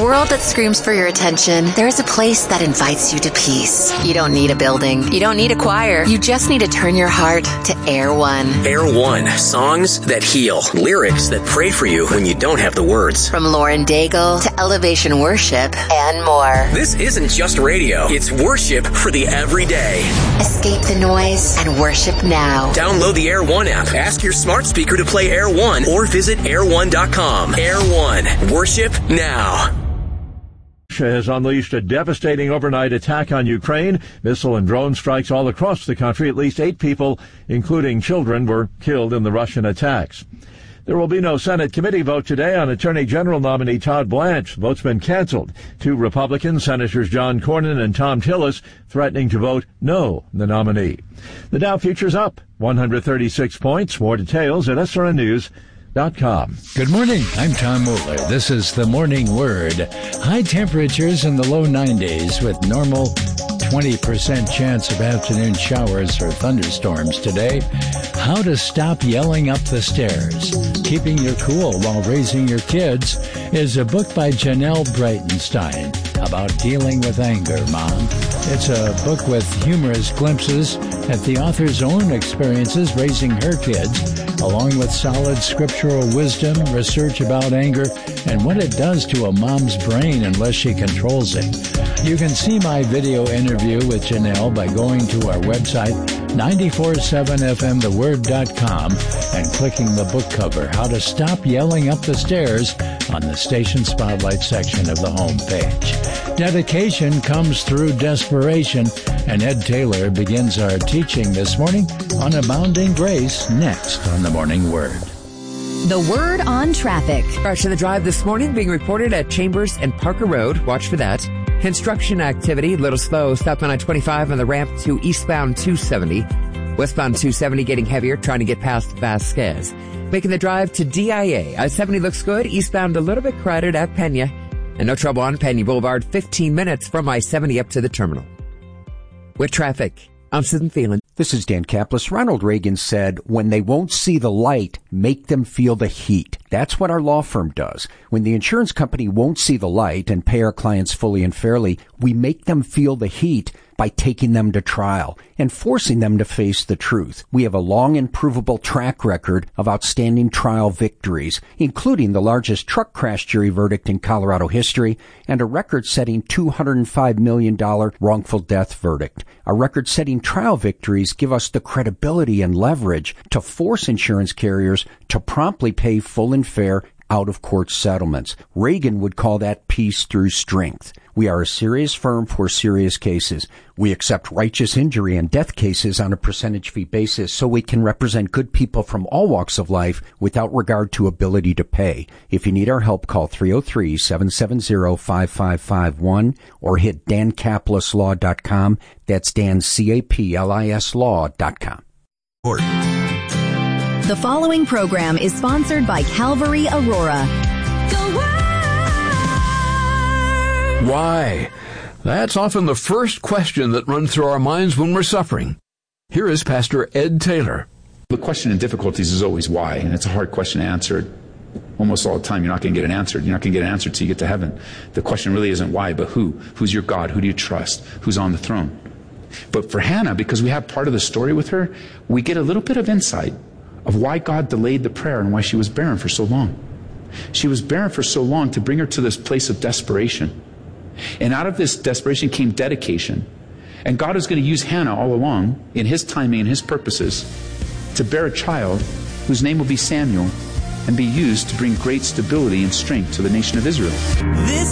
world that screams for your attention, there is a place that invites you to peace. You don't need a building. You don't need a choir. You just need to turn your heart to Air One. Air One. Songs that heal. Lyrics that pray for you when you don't have the words. From Lauren Daigle to Elevation Worship and more. This isn't just radio. It's worship for the everyday. Escape the noise and worship now. Download the Air One app. Ask your smart speaker to play Air One or visit air1.com. Air One. Worship now. Russia has unleashed a devastating overnight attack on Ukraine. Missile and drone strikes all across the country. At least 8 people, including children, were killed in the Russian attacks. There will be no Senate committee vote today on Attorney General nominee Todd Blanche. The vote's been canceled. 2 Republicans, Senators John Cornyn and Tom Tillis, threatening to vote no the nominee. The Dow futures up 136 points. More details at srnnews.com. Good morning. I'm Tom Mueller. This is the Morning Word. High temperatures in the low 90s with normal 20% chance of afternoon showers or thunderstorms today. How to stop yelling up the stairs. Keeping your cool while raising your kids is a book by Janelle Breitenstein about dealing with anger, Mom. It's a book with humorous glimpses at the author's own experiences raising her kids, along with solid scriptural wisdom, research about anger, and what it does to a mom's brain unless she controls it. You can see my video interview with Janelle by going to our website, 947fmtheword.com, and clicking the book cover, How to Stop Yelling Up the Stairs, on the Station Spotlight section of the homepage. Dedication comes through desperation, and Ed Taylor begins our teaching this morning on Abounding Grace next on the Morning Word. The Word on traffic. Crash in the drive this morning being reported at Chambers and Parker Road. Watch for that. Construction activity, a little slow, southbound I-25 on the ramp to eastbound 270. Westbound 270 getting heavier, trying to get past Vasquez. Making the drive to DIA. I-70 looks good, eastbound a little bit crowded at Pena. And no trouble on Pena Boulevard, 15 minutes from I-70 up to the terminal. With traffic, I'm Susan Thielen. This is Dan Kaplis. Ronald Reagan said, when they won't see the light, make them feel the heat. That's what our law firm does. When the insurance company won't see the light and pay our clients fully and fairly, we make them feel the heat by taking them to trial and forcing them to face the truth. We have a long and provable track record of outstanding trial victories, including the largest truck crash jury verdict in Colorado history and a record-setting $205 million wrongful death verdict. Our record-setting trial victories give us the credibility and leverage to force insurance carriers to promptly pay full and fair out-of-court settlements. Reagan would call that peace through strength. We are a serious firm for serious cases. We accept righteous injury and death cases on a percentage fee basis so we can represent good people from all walks of life without regard to ability to pay. If you need our help, call 303-770-5551 or hit dancaplisLaw.com. That's Dan, C-A-P-L-I-S Law.com. The following program is sponsored by Calvary Aurora. Why? That's often the first question that runs through our minds when we're suffering. Here is Pastor Ed Taylor. The question in difficulties is always why, and it's a hard question to answer. Almost all the time, you're not going to get an answer. You're not going to get an answer till you get to heaven. The question really isn't why, but who. Who's your God? Who do you trust? Who's on the throne? But for Hannah, because we have part of the story with her, we get a little bit of insight of why God delayed the prayer and why she was barren for so long. She was barren for so long to bring her to this place of desperation. And out of this desperation came dedication. And God is going to use Hannah all along, in His timing and His purposes, to bear a child whose name will be Samuel and be used to bring great stability and strength to the nation of Israel. This